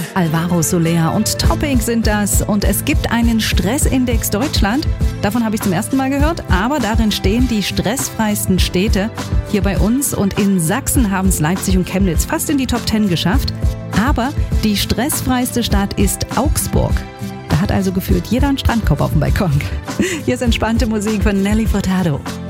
Alvaro Soler und Topic sind das. Und es gibt einen Stressindex Deutschland. Davon habe ich zum ersten Mal gehört. Aber darin stehen die stressfreisten Städte hier bei uns. Und in Sachsen haben es Leipzig und Chemnitz fast in die Top 10 geschafft. Aber die stressfreiste Stadt ist Augsburg. Da hat also gefühlt jeder einen Strandkorb auf dem Balkon. Hier ist entspannte Musik von Nelly Furtado.